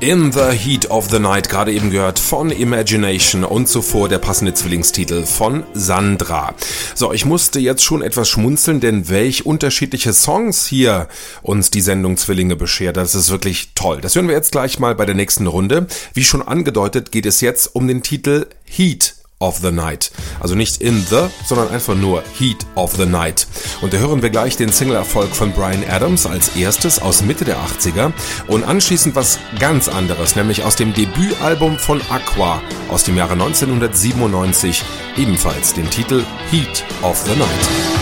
In the Heat of the Night, gerade eben gehört von Imagination und zuvor der passende Zwillingstitel von Sandra. So, ich musste jetzt schon etwas schmunzeln, denn welch unterschiedliche Songs hier uns die Sendung Zwillinge beschert, das ist wirklich toll. Das hören wir jetzt gleich mal bei der nächsten Runde. Wie schon angedeutet, geht es jetzt um den Titel Heat of the Night. Also nicht in the, sondern einfach nur Heat of the Night. Und da hören wir gleich den Single-Erfolg von Bryan Adams als erstes aus Mitte der 80er und anschließend was ganz anderes, nämlich aus dem Debütalbum von Aqua aus dem Jahre 1997, ebenfalls den Titel Heat of the Night.